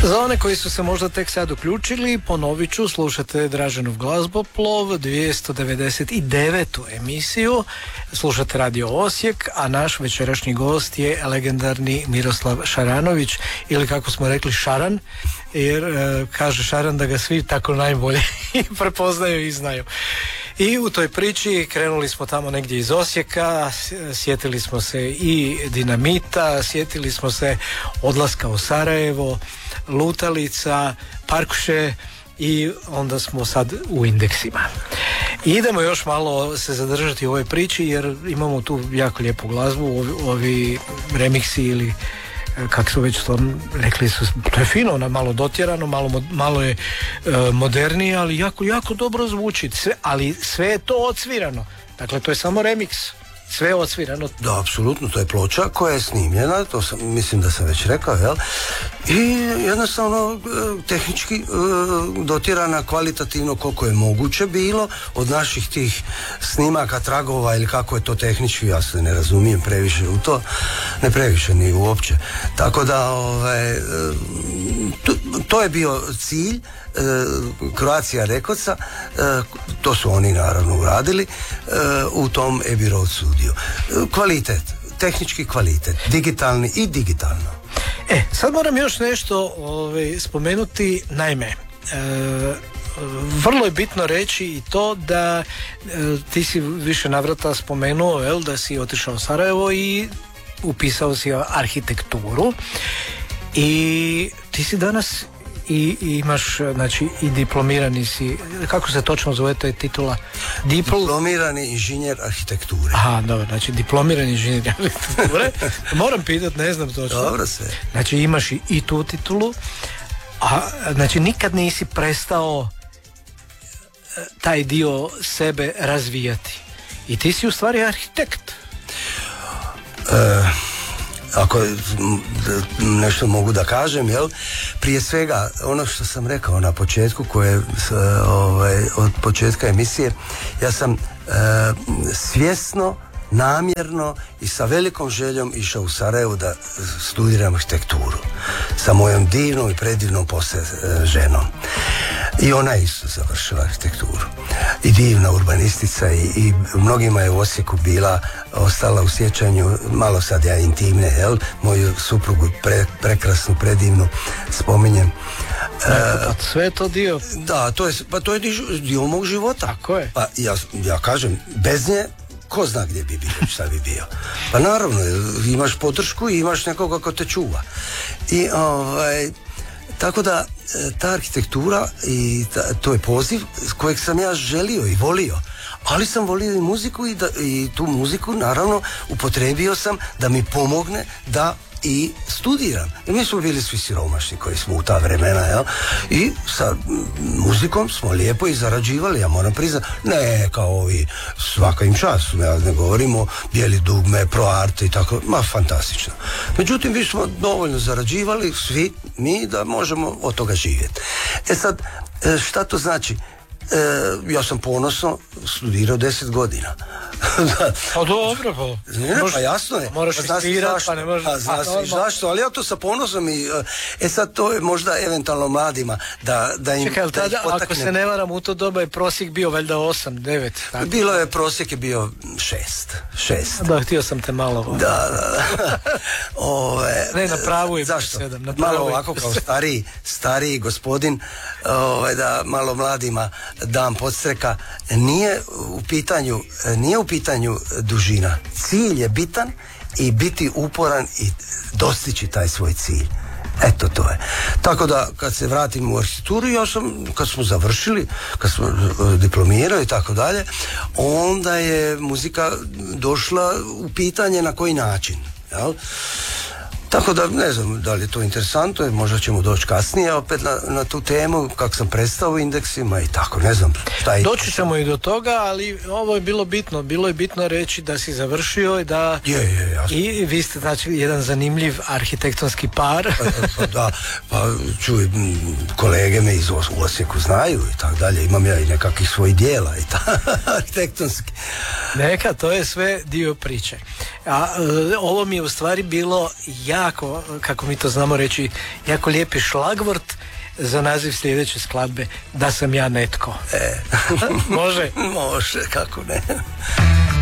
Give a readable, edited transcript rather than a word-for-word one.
Za one koji su se možda tek sad uključili, ponovit ću, slušate Draženov glazboplov, 299. emisiju, slušate Radio Osijek, a naš večerašnji gost je legendarni Miroslav Šaranović, ili kako smo rekli Šaran, jer kaže Šaran da ga svi tako najbolje prepoznaju i znaju. I u toj priči krenuli smo tamo negdje iz Osijeka, sjetili smo se i Dinamita, sjetili smo se odlaska u Sarajevo, lutalica, parkuše i onda smo sad u indeksima. I idemo još malo se zadržati u ovoj priči jer imamo tu jako lijepu glazbu, ovi remiksi ili kako su već to rekli su, to je fino, ona malo dotjerano, malo je modernije, ali jako, jako dobro zvuči, ali sve je to odsvirano, dakle to je samo remix. Sve je odsvirano. Da, apsolutno, to je ploča koja je snimljena, to sam, mislim da sam već rekao, jel? I jednostavno tehnički dotjerana kvalitativno koliko je moguće bilo od naših tih snimaka, tragova ili kako je to tehnički, ja se ne razumijem previše u to, ne previše ni uopće. Tako da to je bio cilj Croatia Recordsa, to su oni naravno uradili u tom Abbey Road studiju. Kvalitet, tehnički kvalitet, digitalni i digitalno. Sad moram još nešto spomenuti, naime, vrlo je bitno reći i to da ti si više navrata spomenuo, da si otišao u Sarajevo i upisao si arhitekturu i ti si danas i imaš, znači, i diplomirani si, kako se točno zove, to je titula? Diplomirani inženjer arhitekture. Aha, dobro, znači diplomirani inženjer arhitekture. Moram pitat, ne znam točno. Dobro se. Znači imaš i tu titulu, a znači nikad nisi prestao taj dio sebe razvijati. I ti si u stvari arhitekt. Ako nešto mogu da kažem, jel? Prije svega, ono što sam rekao na početku, od početka emisije, ja sam svjesno, namjerno i sa velikom željom išao u Sarajevo da studiram arhitekturu sa mojom divnom i predivnom poslije ženom. I ona je isto završila arhitekturu. I divna urbanistica i mnogima je u Osijeku bila, ostala u sjećanju, malo sad ja intimne, jel? Moju suprugu prekrasnu, predivnu spominjem. Sve je to dio. Da, to je dio mog života. Tako je. Pa ja kažem, bez nje ko zna gdje bi bio, šta bi bio. Pa naravno, imaš podršku i imaš nekoga ko te čuva. I tako da ta arhitektura i to je poziv kojeg sam ja želio i volio, ali sam volio i muziku i tu muziku naravno upotrebio sam da mi pomogne da i studiram. I mi smo bili svi siromašni koji smo u ta vremena, jel? I sa muzikom smo lijepo i zarađivali, ja moram priznati, ne kao ovi svaka im čast, ja ne govorimo bijeli dugme, proarte i tako, fantastično. Međutim, vi smo dovoljno zarađivali, svi mi, da možemo od toga živjeti. Sad, šta to znači? Ja sam ponosno studirao 10 godina. Pa dobro, pa jasno je. Moraš ispirati, pa ne možeš. Znaš zašto, ali ja to sa ponosom i sad to je možda eventualno mladima da im... Čekaj, tada, ako se ne varam, u to doba je prosjek bio valjda 8, 9. Tako? Bilo je, prosjek je bio 6. Da, htio sam te malo... Da. Ne, na pravu je 7. Malo ovako kao stariji gospodin, da malo mladima dam podstreka. Nije u pitanju dužina. Cilj je bitan i biti uporan i dostići taj svoj cilj. Eto, to je. Tako da, kad se vratim u arhitekturu, kad smo završili, kad smo diplomirali i tako dalje, onda je muzika došla u pitanje na koji način. Jel? Tako da, ne znam da li je to interesantno, možda ćemo doći kasnije opet na tu temu, kako sam prestao u indeksima i tako, ne znam šta je. Doći ćemo i do toga, ali ovo je bilo je bitno reći da si završio i da... Jasno. I vi ste, znači, jedan zanimljiv arhitektonski par. Pa čuj, kolege me iz Osijeku znaju i tako dalje, imam ja i nekakvih svojih dijela i arhitektonski. Neka, to je sve dio priče. A ovo mi je u stvari bilo jako, kako mi to znamo reći, jako lijepi šlagvort za naziv sljedeće skladbe, Da sam ja netko. Može, kako ne.